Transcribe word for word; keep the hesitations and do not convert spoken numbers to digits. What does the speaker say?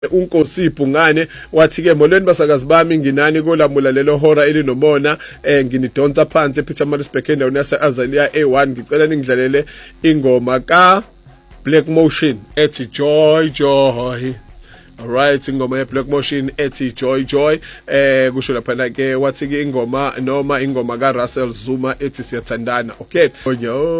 uNkosi Bhungane wathi ke molweni basakazi bami nginani kolamula lelo hora elinomona eh nginidonsa phansi Peter Marisbeck endaweni yase Azania A one ngicela ningidlalele ingoma ka Black Motion ethi Joy Joy. Alright, ingoma ye Black Motion ethi Joy Joy eh kusho lapha ke wathi ke ingoma noma ingoma ka Russell Zuma ethi siyathandana. Okay.